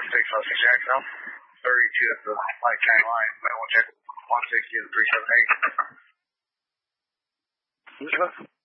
656 Jackson, 32 at the Light County line. Might want to check 160 and 378.